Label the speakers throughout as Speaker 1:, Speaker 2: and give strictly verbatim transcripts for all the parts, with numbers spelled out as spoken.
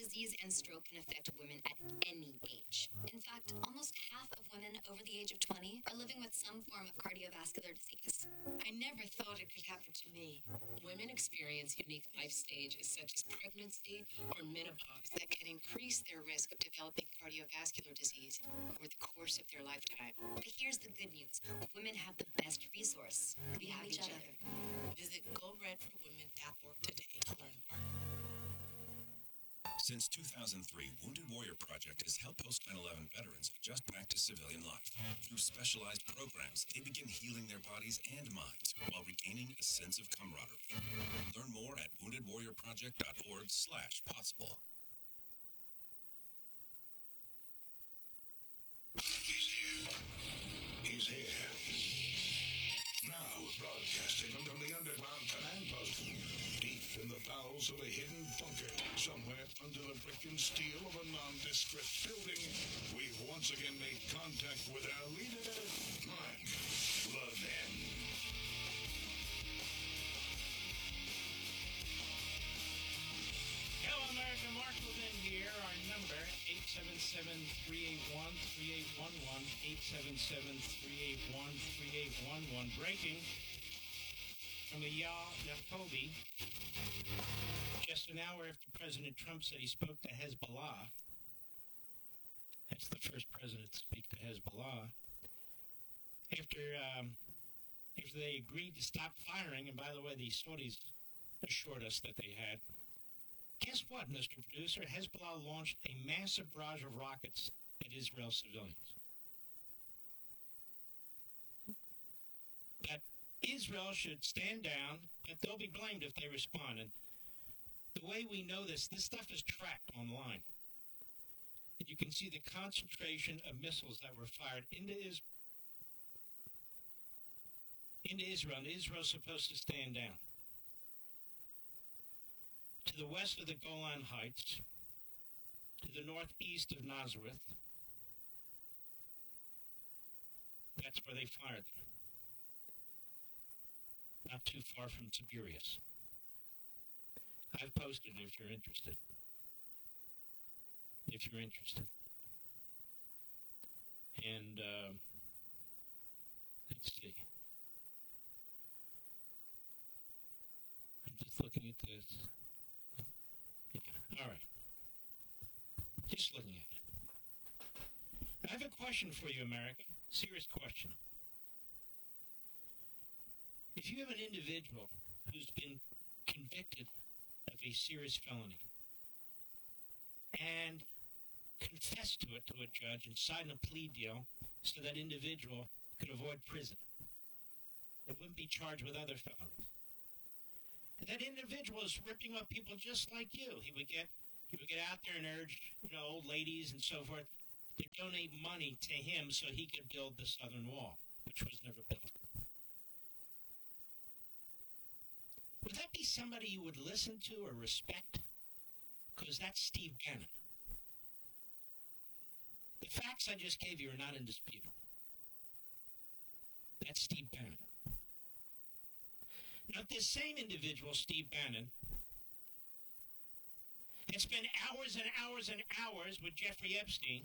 Speaker 1: disease and stroke can affect women at any age. In fact, almost half of women over the age of twenty are living with some form of cardiovascular disease.
Speaker 2: I never thought it could happen to me. Women experience unique life stages such as pregnancy or menopause that can increase their risk of developing cardiovascular disease over the course of their lifetime.
Speaker 1: But here's the good news. Women have the best resource. We, we have, have each, each other.
Speaker 2: other. Visit go red for women dot org today to learn more.
Speaker 3: Since two thousand three, Wounded Warrior Project has helped post nine eleven veterans adjust back to civilian life. Through specialized programs, they begin healing their bodies and minds while regaining a sense of camaraderie. Learn more at wounded warrior project dot org slash possible.
Speaker 4: He's here. He's here. Now broadcasting from the underground command post, deep in the bowels of a hidden bunker, somewhere under the brick and steel of a nondescript building, we've once again made contact with our leader, Mark Levin.
Speaker 5: Hello, America. Mark Levin here. Our number, eight seven seven, three eight one, three eight one one, eight seven seven, three eight one, three eight one one. Breaking from the Yah Yaakov. Just an hour after President Trump said he spoke to Hezbollah, that's the first president to speak to Hezbollah, after, um, after they agreed to stop firing, and by the way, the Saudis assured us that they had, guess what, Mister Producer? Hezbollah launched a massive barrage of rockets at Israel civilians. That Israel should stand down, but they'll be blamed if they respond. And the way we know this, this stuff is tracked online. And you can see the concentration of missiles that were fired into, Is- into Israel, and Israel's supposed to stand down. To the west of the Golan Heights, to the northeast of Nazareth, that's where they fired them. Not too far from Tiberias. I've posted it if you're interested. If you're interested. And, uh, let's see. I'm just looking at this. Yeah, all right. Just looking at it. I have a question for you, America. Serious question. If you have an individual who's been convicted of a serious felony and confessed to it to a judge and signed a plea deal so that individual could avoid prison, it wouldn't be charged with other felonies. And that individual is ripping up people just like you. He would get he would get out there and urge, you know, old ladies and so forth to donate money to him so he could build the Southern Wall, which was never built. Would that be somebody you would listen to or respect? Because that's Steve Bannon. The facts I just gave you are not indisputable. That's Steve Bannon. Now, this same individual, Steve Bannon, had spent hours and hours and hours with Jeffrey Epstein.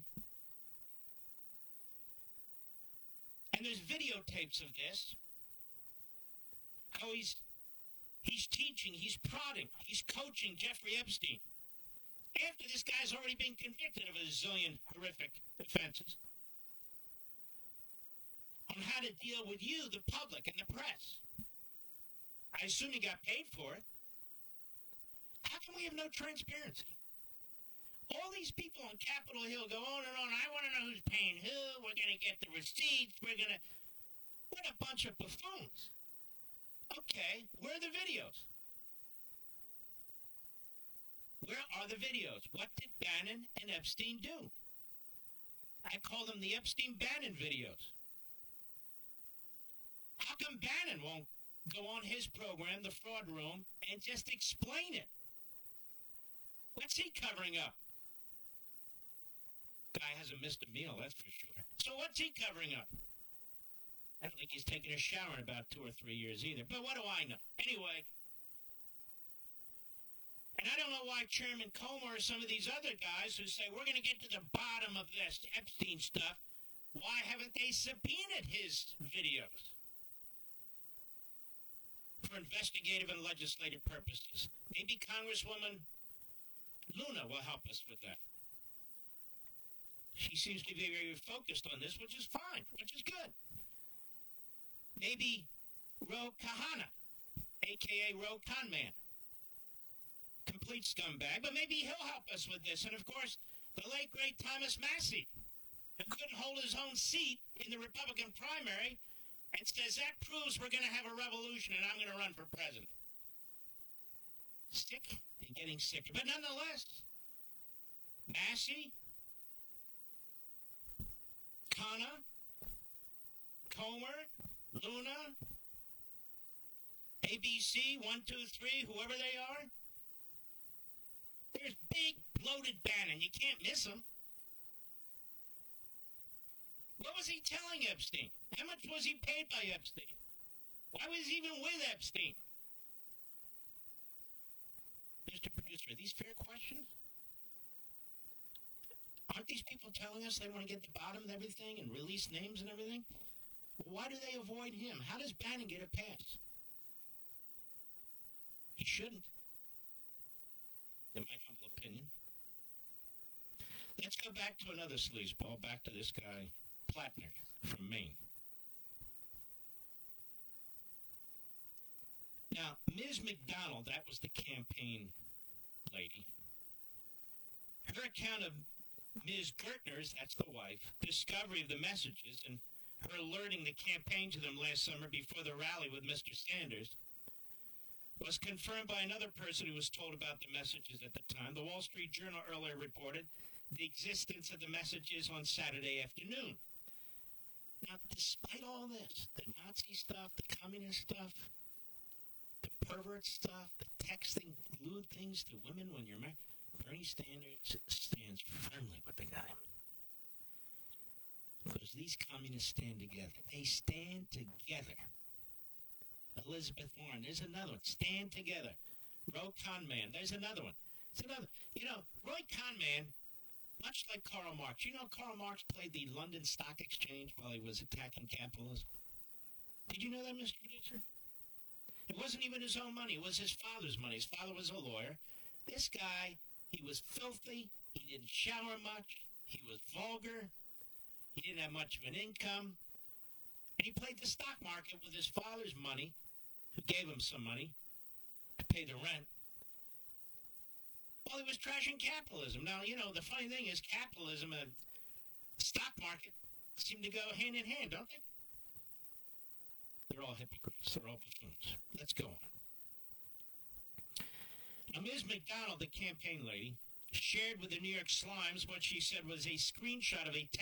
Speaker 5: And there's videotapes of this. How he's He's teaching, he's prodding, he's coaching Jeffrey Epstein. After this guy's already been convicted of a zillion horrific offenses. On how to deal with you, the public, and the press. I assume he got paid for it. How come we have no transparency? All these people on Capitol Hill go on and on. I want to know who's paying who. We're going to get the receipts. We're going to... What a bunch of buffoons. Okay, where are the videos? Where are the videos? What did Bannon and Epstein do? I call them the Epstein-Bannon videos. How come Bannon won't go on his program, The Fraud Room, and just explain it? What's he covering up? Guy hasn't missed a meal, that's for sure. So what's he covering up? I don't think he's taken a shower in about two or three years either. But what do I know? Anyway, and I don't know why Chairman Comer or some of these other guys who say, we're going to get to the bottom of this Epstein stuff, why haven't they subpoenaed his videos for investigative and legislative purposes? Maybe Congresswoman Luna will help us with that. She seems to be very focused on this, which is fine, which is good. Maybe Ro Kahana, a k a. Ro Conman. Complete scumbag, but maybe he'll help us with this. And, of course, the late, great Thomas Massey, who couldn't hold his own seat in the Republican primary, and says that proves we're going to have a revolution and I'm going to run for president. Sick and getting sicker. But nonetheless, Massey, Khanna, Comer, Luna, A B C, one, two, three, whoever they are, there's big, bloated Bannon. You can't miss him. What was he telling Epstein? How much was he paid by Epstein? Why was he even with Epstein? Mister Producer, are these fair questions? Aren't these people telling us they want to get to the bottom of everything and release names and everything? Well, why do they avoid him? How does Bannon get a pass? He shouldn't, in my humble opinion. Let's go back to another sleazeball, back to this guy, Plattner from Maine. Now, Miz McDonald, that was the campaign lady. Her account of Miz Gertner's, that's the wife, discovery of the messages and her alerting the campaign to them last summer before the rally with Mister Sanders was confirmed by another person who was told about the messages at the time. The Wall Street Journal earlier reported the existence of the messages on Saturday afternoon. Now, despite all this, the Nazi stuff, the communist stuff, the pervert stuff, the texting lewd things to women when you're married, Bernie Sanders stands firmly with the guy. Because these communists stand together. They stand together. Elizabeth Warren, there's another one. Stand together. Ro Conman, there's another one. There's another. You know, Roy Conman, much like Karl Marx. You know, Karl Marx played the London Stock Exchange while he was attacking capitalism. Did you know that, Mister Producer? It wasn't even his own money. It was his father's money. His father was a lawyer. This guy, he was filthy. He didn't shower much. He was vulgar. He didn't have much of an income. And he played the stock market with his father's money, who gave him some money to pay the rent, while he was trashing capitalism. Now, you know, the funny thing is capitalism and the stock market seem to go hand in hand, don't they? They're all hypocrites. They're all buffoons. Let's go on. Now, Miz McDonald, the campaign lady, shared with the New York Slimes what she said was a screenshot of a